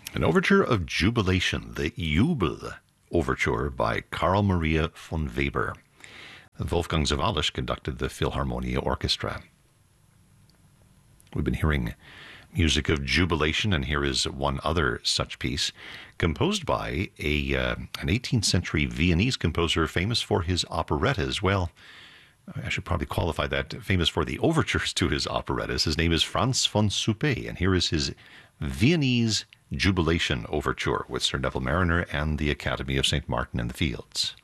An overture of jubilation, the Jubel Overture by Carl Maria von Weber. Wolfgang Sawallisch conducted the Philharmonia Orchestra. We've been hearing music of jubilation, and here is one other such piece, composed by an 18th century Viennese composer famous for his operettas. Well, I should probably qualify that, famous for the overtures to his operettas. His name is Franz von Suppé, and here is his Viennese Jubilation Overture with Sir Neville Marriner and the Academy of St. Martin in the Fields.